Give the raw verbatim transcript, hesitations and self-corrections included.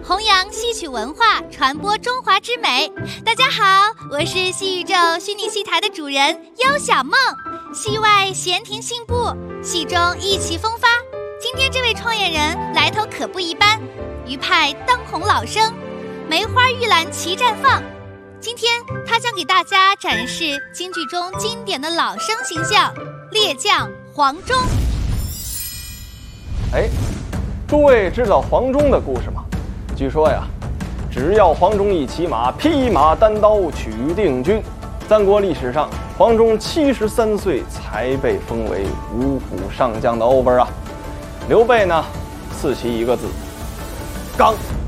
弘扬戏曲文化，传播中华之美。大家好，我是戏宇宙虚拟戏台的主人优小梦。戏外闲庭信步，戏中意气风发。今天这位创业人来头可不一般，余派当红老生，梅花玉兰齐绽放。今天他将给大家展示京剧中经典的老生形象烈将黄忠。 哎，诸位知道黄忠的故事吗？据说呀，只要黄忠一骑马，披马单刀取定军。三国历史上，黄忠七十三岁才被封为五虎上将的欧本啊。刘备呢，赐其一个字：刚。